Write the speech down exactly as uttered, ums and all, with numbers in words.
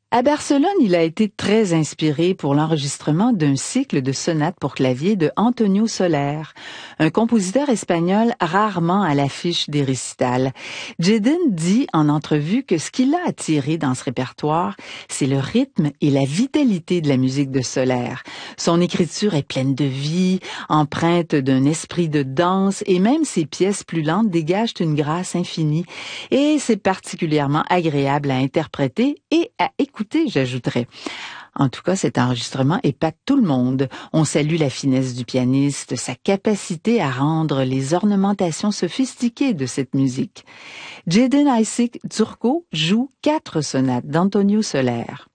À Barcelone, il a été très inspiré pour l'enregistrement d'un cycle de sonates pour clavier de Antonio Soler, un compositeur espagnol rarement à l'affiche des récitals. Jaden dit en entrevue que ce qui l'a attiré dans ce répertoire, c'est le rythme et la vitalité de la musique de Soler. Son écriture est pleine de vie, empreinte d'un esprit de danse et même ses pièces plus lentes dégagent une grâce infinie. Et c'est particulièrement agréable à interpréter et à écouter. Écoutez, j'ajouterais. En tout cas, cet enregistrement épate tout le monde. On salue la finesse du pianiste, sa capacité à rendre les ornementations sophistiquées de cette musique. Jaden Isaac Turco joue quatre sonates d'Antonio Soler.